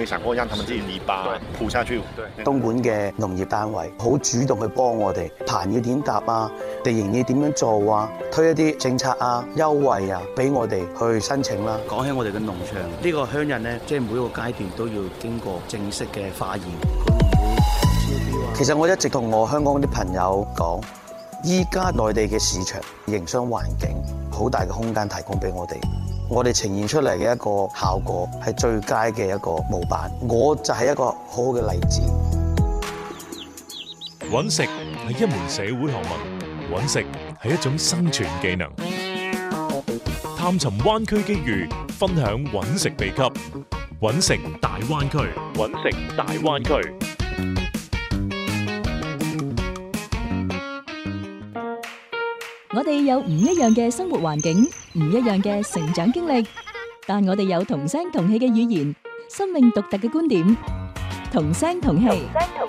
沒想過讓他們自己泥巴鋪下去。 東莞嘅農業單位好主動去幫我哋，棚要點搭啊，地形要點樣做啊，推一啲政策啊、優惠啊，俾我哋去申請啦。講起我哋嘅農場，呢個鄉人呢，即係每一個階段都要經過正式嘅化驗。其實我一直同我香港啲朋友講，依家內地嘅市場營商環境好大嘅空間提供俾我哋。我哋呈現出嚟嘅一個效果係最佳嘅一個模板，我就係一個好好嘅例子。 揾食係一門社會學問，揾食係一種生存技能。探尋灣區機遇，分享揾食秘笈。揾食大灣區，揾食大灣區。 我哋有唔一樣嘅生活環境，唔一樣嘅成長經歷，但我哋有同聲同氣嘅語言，生命獨特嘅觀點，同聲同氣。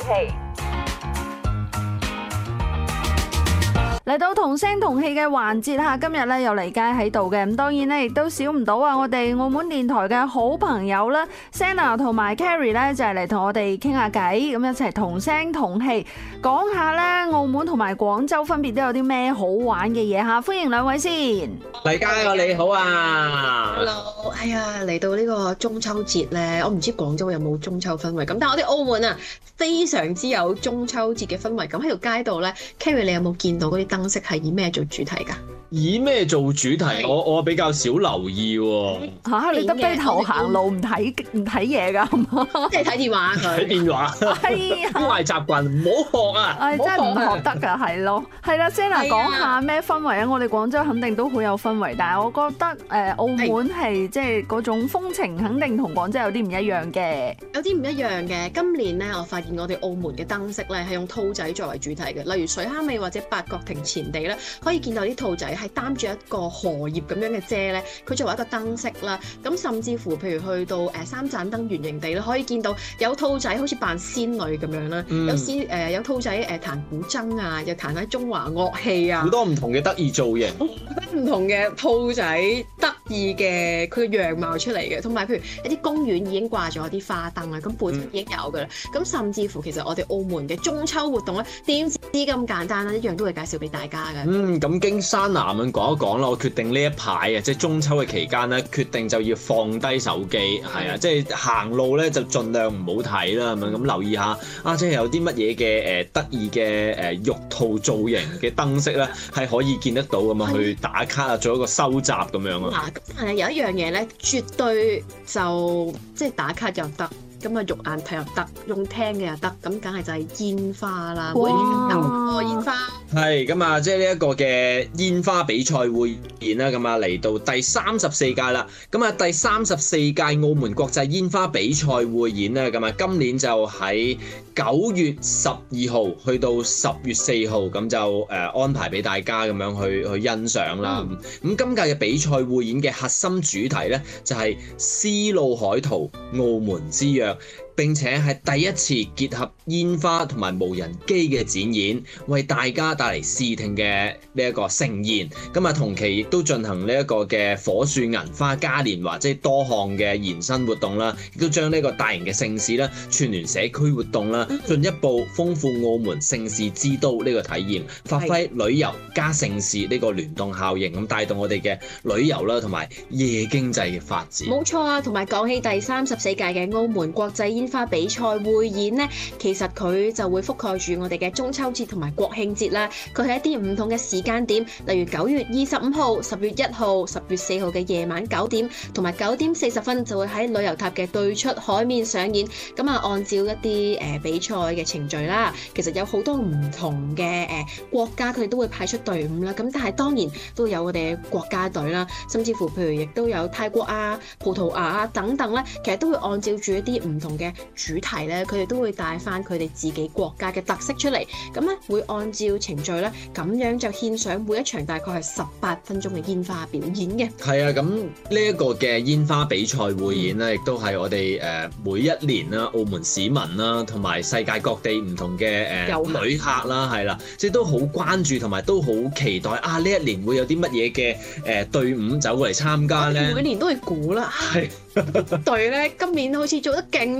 嚟到同聲同氣嘅環節嚇，今日咧又嚟街喺度嘅，咁當然咧亦都少唔到啊！我哋澳門電台嘅好朋友啦 Senna 同埋 Carrie 咧就係嚟同我哋傾下偈，咁一齊同聲同氣講下咧澳門同埋廣州分別都有啲咩好玩嘅嘢嚇，歡迎兩位先。 黎嘉你好啊 ！Hello， 哎呀，嚟到呢個中秋節咧，我唔知廣州有冇中秋氛圍，咁但係我哋澳門啊非常之有中秋節嘅氛圍。咁喺條街度咧 ，Carrie 你有冇見到嗰啲燈飾係以咩做主題㗎？ 以咩做主題？我比較少留意喎。 嚇，你得低頭行路唔睇嘢㗎？ 即係睇電話佢。 睇電話。係啊。壞習慣，唔好學啊！ 唉，真係唔學得㗎，係咯。係啦，Senna 講下咩氛圍啊？我哋廣州肯定都好有氛圍，但係我覺得澳門係即係嗰種風情，肯定同廣州有啲唔一樣嘅。 有啲唔一樣嘅。今年咧，我發現我哋澳門嘅燈飾咧係用兔仔作為主題嘅，例如水坑尾或者八角亭前地咧，可以見到啲兔仔係擔住一個荷葉咁樣嘅遮咧，佢作為一個燈飾啦。咁甚至乎，譬如去到三盞燈圓形地咧，可以見到有兔仔好似扮仙女咁樣啦，有兔仔彈古箏啊，又彈下中華樂器啊， 好多唔同嘅得意造型， 好多唔同嘅兔仔得意嘅佢嘅樣貌出嚟嘅，同埋譬如一啲公園已經掛咗啲花燈啊，咁本身已經有㗎啦。咁甚至乎其實我哋澳門嘅中秋活動咧，點知咁簡單啦，一樣都會介紹俾大家嘅。 咁經山南咁講一講啦，我決定呢一排啊，即係中秋嘅期間咧，決定就要放低手機，係啊，即係行路咧就盡量唔好睇啦，咁留意下啊，即係有啲乜嘢嘅得意嘅玉兔造型嘅燈飾咧，係可以見得到咁樣去打卡啊，做一個收集咁樣啊。 嗱，但係有一樣嘢咧，絕對就即係打卡又得。咁啊，肉眼睇又得，用聽嘅又得，咁梗係就係煙花啦！每年有個煙花。 係咁啊，即係呢一個嘅煙花比賽匯演啦，咁啊嚟到第34屆啦。咁啊，第34屆澳門國際煙花比賽匯演咧，咁啊今年就喺9月12號去到10月4號，咁就安排俾大家咁樣去欣賞啦。咁今屆嘅比賽匯演嘅核心主題咧，就係絲路海圖澳門之約。並且係第一次結合煙花同埋無人機嘅展演，為大家帶嚟視聽嘅呢一個盛宴。咁啊，同期亦都進行呢一個嘅火樹銀花嘉年華，即係多項嘅延伸活動啦，亦都將呢個大型嘅盛事啦串聯社區活動啦，進一步豐富澳門盛事之都呢個體驗，發揮旅遊加盛事呢個聯動效應，咁帶動我哋嘅旅遊啦同埋夜經濟嘅發展。 冇錯啊，同埋講起第34屆嘅澳門國際煙花比賽匯演呢，其實佢就會覆蓋住我哋嘅中秋節同埋國慶節啦。佢係一啲唔同嘅時間點，例如9月25號、10月1號、10月4號嘅夜晚9點，同埋9點40分就會喺旅遊塔嘅對出海面上演。咁啊，按照一啲比賽嘅程序啦，其實有好多唔同嘅國家，佢哋都會派出隊伍啦。咁但係當然都有我哋嘅國家隊啦，甚至乎譬如亦都有泰國啊、葡萄牙啊等等咧，其實都會按照住一啲唔同嘅主題咧，佢哋都會帶翻佢哋自己國家嘅特色出嚟，咁咧會按照程序咧，咁樣就獻上每一場大概係18分鐘嘅煙花表演嘅。 係啊，咁呢一個嘅煙花比賽匯演咧，亦都係我哋每一年啦，澳門市民啦，同埋世界各地唔同嘅旅客啦，係啦，即係都好關注同埋都好期待啊！呢一年會有啲乜嘢嘅隊伍走過嚟參加咧？ 每年都會估啦，係隊咧今年好似做得勁